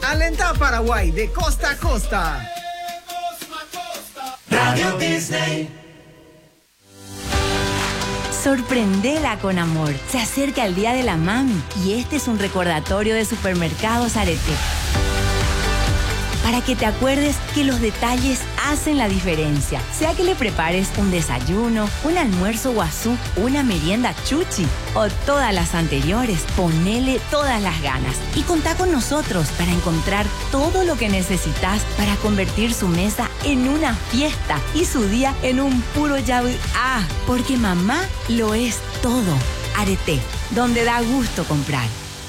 Alenta a Paraguay de costa a costa. Radio Disney. Sorprendela con amor. Se acerca el Día de la Mami y este es un recordatorio de Supermercados Arete. Para que te acuerdes que los detalles hacen la diferencia. Sea que le prepares un desayuno, un almuerzo guazú, una merienda chuchi o todas las anteriores, ponele todas las ganas. Y contá con nosotros para encontrar todo lo que necesitas para convertir su mesa en una fiesta y su día en un puro llave. Porque mamá lo es todo. Arete, donde da gusto comprar.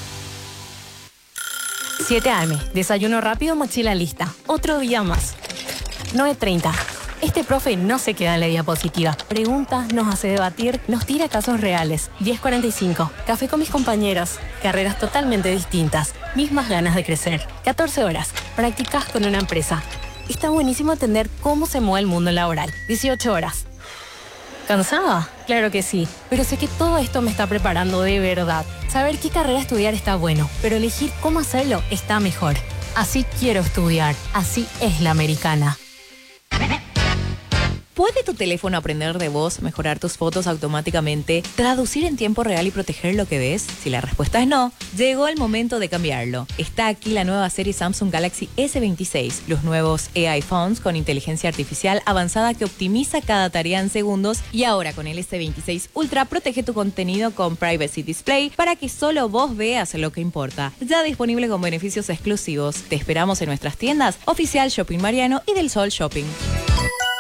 7 AM, desayuno rápido, mochila lista. Otro día más. 9:30. Este profe no se queda en la diapositiva. Pregunta, nos hace debatir, nos tira casos reales. 10:45. Café con mis compañeros. Carreras totalmente distintas. Mismas ganas de crecer. 14 horas. Practicas con una empresa. Está buenísimo entender cómo se mueve el mundo laboral. 18 horas. ¿Cansada? Claro que sí, pero sé que todo esto me está preparando de verdad. Saber qué carrera estudiar está bueno, pero elegir cómo hacerlo está mejor. Así quiero estudiar, así es la americana. ¿Puede tu teléfono aprender de voz, mejorar tus fotos automáticamente, traducir en tiempo real y proteger lo que ves? Si la respuesta es no, llegó el momento de cambiarlo. Está aquí la nueva serie Samsung Galaxy S26, los nuevos AI Phones con inteligencia artificial avanzada que optimiza cada tarea en segundos y ahora con el S26 Ultra protege tu contenido con Privacy Display para que solo vos veas lo que importa. Ya disponible con beneficios exclusivos. Te esperamos en nuestras tiendas Oficial Shopping Mariano y Del Sol Shopping.